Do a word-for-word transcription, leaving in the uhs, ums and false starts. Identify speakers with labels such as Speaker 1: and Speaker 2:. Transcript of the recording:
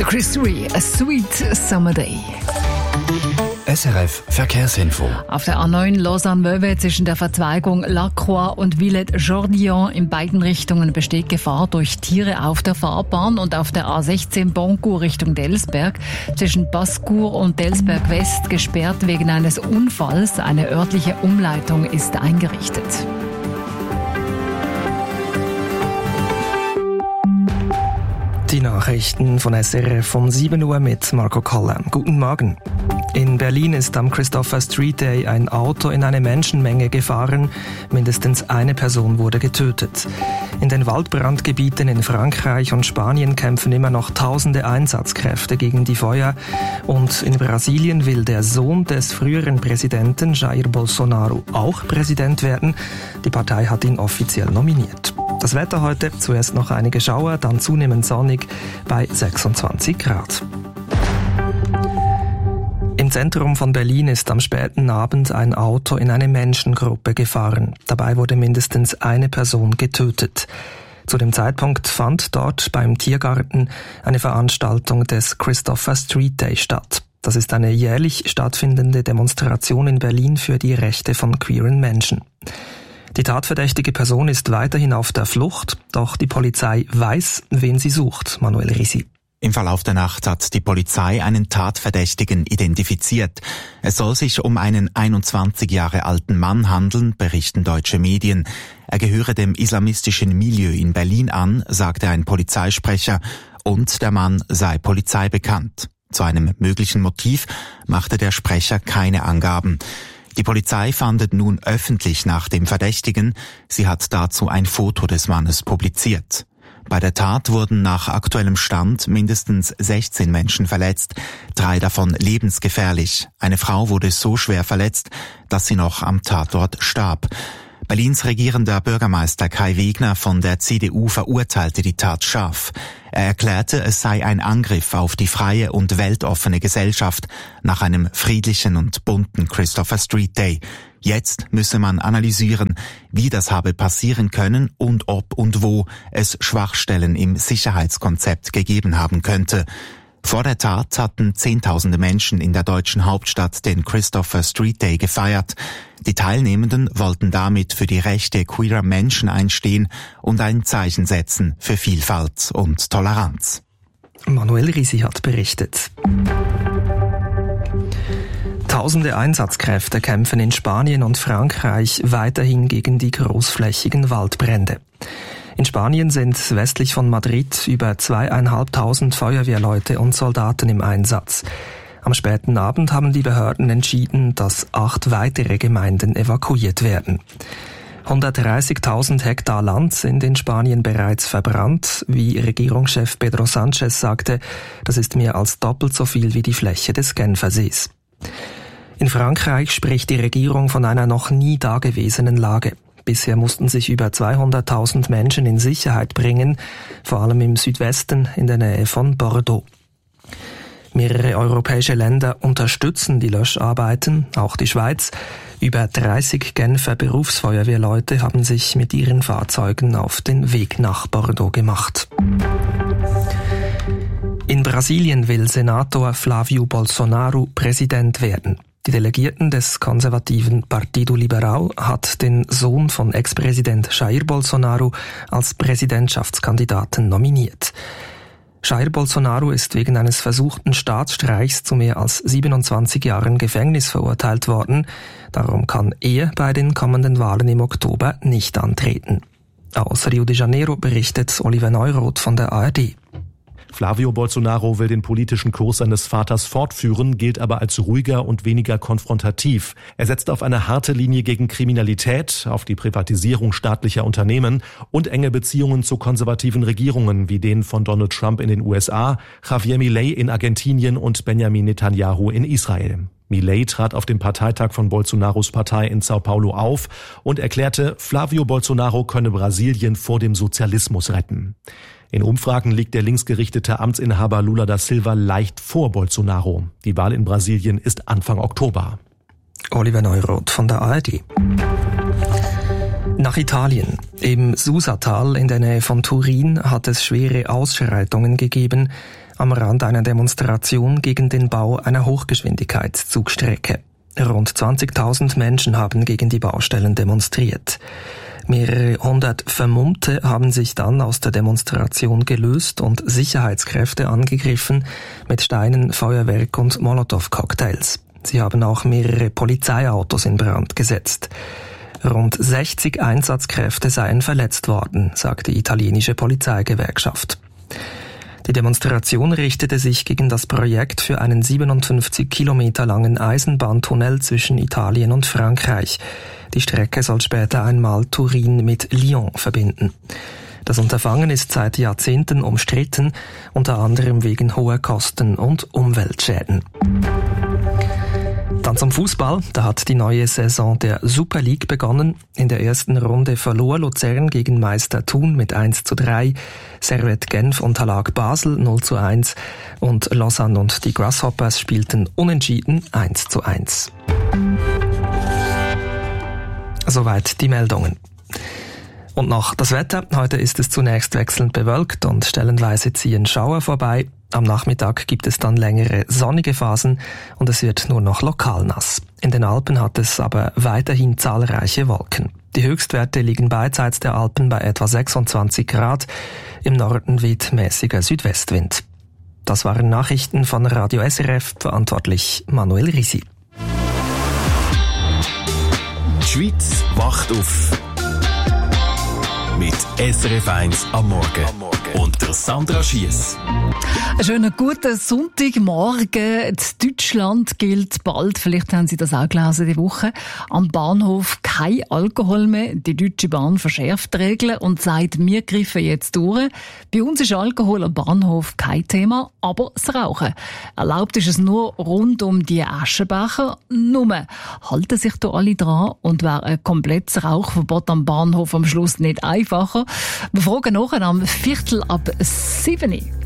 Speaker 1: Chris Rea, A Sweet Summer Day.
Speaker 2: S R F Verkehrsinfo.
Speaker 1: Auf der A neun Lausanne-Vevey zwischen der Verzweigung Lacroix und Villette-Jourdillon in beiden Richtungen besteht Gefahr durch Tiere auf der Fahrbahn, und auf der A sechzehn Boncourt Richtung Delsberg zwischen Basse-Cour und Delsberg West gesperrt wegen eines Unfalls. Eine örtliche Umleitung ist eingerichtet.
Speaker 3: Die Nachrichten von S R F um sieben Uhr mit Marco Koller. Guten Morgen. In Berlin ist am Christopher Street Day ein Auto in eine Menschenmenge gefahren. Mindestens eine Person wurde getötet. In den Waldbrandgebieten in Frankreich und Spanien kämpfen immer noch tausende Einsatzkräfte gegen die Feuer. Und in Brasilien will der Sohn des früheren Präsidenten Jair Bolsonaro auch Präsident werden. Die Partei hat ihn offiziell nominiert. Das Wetter heute, zuerst noch einige Schauer, dann zunehmend sonnig bei sechsundzwanzig Grad. Im Zentrum von Berlin ist am späten Abend ein Auto in eine Menschengruppe gefahren. Dabei wurde mindestens eine Person getötet. Zu dem Zeitpunkt fand dort beim Tiergarten eine Veranstaltung des Christopher Street Day statt. Das ist eine jährlich stattfindende Demonstration in Berlin für die Rechte von queeren Menschen. Die tatverdächtige Person ist weiterhin auf der Flucht, doch die Polizei weiß, wen sie sucht. Manuel Risi.
Speaker 4: Im Verlauf der Nacht hat die Polizei einen Tatverdächtigen identifiziert. Es soll sich um einen einundzwanzig Jahre alten Mann handeln, berichten deutsche Medien. Er gehöre dem islamistischen Milieu in Berlin an, sagte ein Polizeisprecher, und der Mann sei polizeibekannt. Zu einem möglichen Motiv machte der Sprecher keine Angaben. Die Polizei fahndet nun öffentlich nach dem Verdächtigen. Sie hat dazu ein Foto des Mannes publiziert. Bei der Tat wurden nach aktuellem Stand mindestens sechzehn Menschen verletzt, drei davon lebensgefährlich. Eine Frau wurde so schwer verletzt, dass sie noch am Tatort starb. Berlins regierender Bürgermeister Kai Wegner von der C D U verurteilte die Tat scharf. Er erklärte, es sei ein Angriff auf die freie und weltoffene Gesellschaft nach einem friedlichen und bunten Christopher Street Day. Jetzt müsse man analysieren, wie das habe passieren können und ob und wo es Schwachstellen im Sicherheitskonzept gegeben haben könnte. Vor der Tat hatten Zehntausende Menschen in der deutschen Hauptstadt den Christopher Street Day gefeiert. Die Teilnehmenden wollten damit für die Rechte queerer Menschen einstehen und ein Zeichen setzen für Vielfalt und Toleranz.
Speaker 3: Manuel Risi hat berichtet. Tausende Einsatzkräfte kämpfen in Spanien und Frankreich weiterhin gegen die großflächigen Waldbrände. In Spanien sind westlich von Madrid über zweieinhalbtausend Feuerwehrleute und Soldaten im Einsatz. Am späten Abend haben die Behörden entschieden, dass acht weitere Gemeinden evakuiert werden. hundertdreißigtausend Hektar Land sind in Spanien bereits verbrannt. Wie Regierungschef Pedro Sánchez sagte, das ist mehr als doppelt so viel wie die Fläche des Genfersees. In Frankreich spricht die Regierung von einer noch nie dagewesenen Lage. Bisher mussten sich über zweihunderttausend Menschen in Sicherheit bringen, vor allem im Südwesten in der Nähe von Bordeaux. Mehrere europäische Länder unterstützen die Löscharbeiten, auch die Schweiz. Über dreißig Genfer Berufsfeuerwehrleute haben sich mit ihren Fahrzeugen auf den Weg nach Bordeaux gemacht. In Brasilien will Senator Flávio Bolsonaro Präsident werden. Die Delegierten des konservativen Partido Liberal hat den Sohn von Ex-Präsident Jair Bolsonaro als Präsidentschaftskandidaten nominiert. Jair Bolsonaro ist wegen eines versuchten Staatsstreichs zu mehr als siebenundzwanzig Jahren Gefängnis verurteilt worden. Darum kann er bei den kommenden Wahlen im Oktober nicht antreten. Aus Rio de Janeiro berichtet Oliver Neuroth von der A R D.
Speaker 5: Flávio Bolsonaro will den politischen Kurs seines Vaters fortführen, gilt aber als ruhiger und weniger konfrontativ. Er setzt auf eine harte Linie gegen Kriminalität, auf die Privatisierung staatlicher Unternehmen und enge Beziehungen zu konservativen Regierungen wie denen von Donald Trump in den U S A, Javier Milei in Argentinien und Benjamin Netanyahu in Israel. Milei trat auf dem Parteitag von Bolsonaros Partei in Sao Paulo auf und erklärte, Flávio Bolsonaro könne Brasilien vor dem Sozialismus retten. In Umfragen liegt der linksgerichtete Amtsinhaber Lula da Silva leicht vor Bolsonaro. Die Wahl in Brasilien ist Anfang Oktober.
Speaker 3: Oliver Neuroth von der A R D. Nach Italien. Im Susatal in der Nähe von Turin hat es schwere Ausschreitungen gegeben, am Rand einer Demonstration gegen den Bau einer Hochgeschwindigkeitszugstrecke. Rund zwanzigtausend Menschen haben gegen die Baustellen demonstriert. Mehrere hundert Vermummte haben sich dann aus der Demonstration gelöst und Sicherheitskräfte angegriffen mit Steinen, Feuerwerk und Molotow-Cocktails. Sie haben auch mehrere Polizeiautos in Brand gesetzt. Rund sechzig Einsatzkräfte seien verletzt worden, sagt die italienische Polizeigewerkschaft. Die Demonstration richtete sich gegen das Projekt für einen siebenundfünfzig Kilometer langen Eisenbahntunnel zwischen Italien und Frankreich. Die Strecke soll später einmal Turin mit Lyon verbinden. Das Unterfangen ist seit Jahrzehnten umstritten, unter anderem wegen hoher Kosten und Umweltschäden. Dann zum Fußball. Da hat die neue Saison der Super League begonnen. In der ersten Runde verlor Luzern gegen Meister Thun mit eins zu drei. Servette Genf unterlag Basel null zu eins. Und Lausanne und die Grasshoppers spielten unentschieden eins zu eins. Soweit die Meldungen. Und noch das Wetter. Heute ist es zunächst wechselnd bewölkt und stellenweise ziehen Schauer vorbei. Am Nachmittag gibt es dann längere sonnige Phasen und es wird nur noch lokal nass. In den Alpen hat es aber weiterhin zahlreiche Wolken. Die Höchstwerte liegen beidseits der Alpen bei etwa sechsundzwanzig Grad. Im Norden weht mäßiger Südwestwind. Das waren Nachrichten von Radio S R F, verantwortlich Manuel Risi.
Speaker 2: Die Schweiz wacht auf. Mit S R F eins am Morgen. Und der Sandra Schiess.
Speaker 1: Einen schönen guten Sonntagmorgen. In Deutschland gilt bald, vielleicht haben Sie das auch gelesen die Woche, am Bahnhof kein Alkohol mehr. Die Deutsche Bahn verschärft die Regeln und sagt, wir greifen jetzt durch. Bei uns ist Alkohol am Bahnhof kein Thema, aber das Rauchen. Erlaubt ist es nur rund um die Aschenbecher. Nur halten sich da alle dran und wäre ein komplettes Rauchverbot am Bahnhof am Schluss nicht einfacher. Wir fragen nachher am Viertel ab sieben.